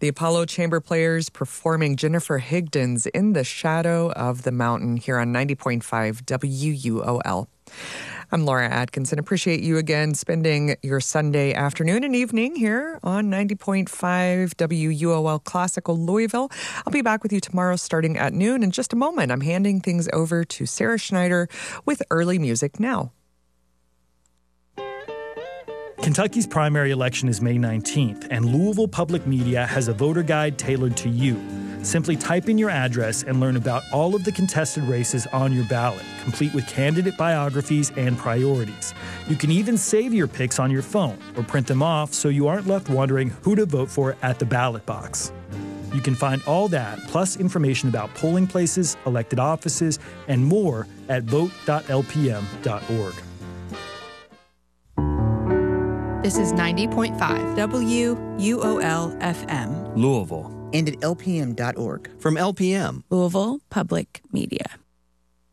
The Apollo Chamber Players performing Jennifer Higdon's In the Shadow of the Mountain here on 90.5 WUOL. I'm Laura Atkinson. Appreciate you again spending your Sunday afternoon and evening here on 90.5 WUOL Classical Louisville. I'll be back with you tomorrow starting at noon. In just a moment, I'm handing things over to Sarah Schneider with Early Music Now. Kentucky's primary election is May 19th, and Louisville Public Media has a voter guide tailored to you. Simply type in your address and learn about all of the contested races on your ballot, complete with candidate biographies and priorities. You can even save your picks on your phone or print them off so you aren't left wondering who to vote for at the ballot box. You can find all that, plus information about polling places, elected offices, and more at vote.lpm.org. This is 90.5 WUOL FM. Louisville. And at lpm.org. From LPM. Louisville Public Media.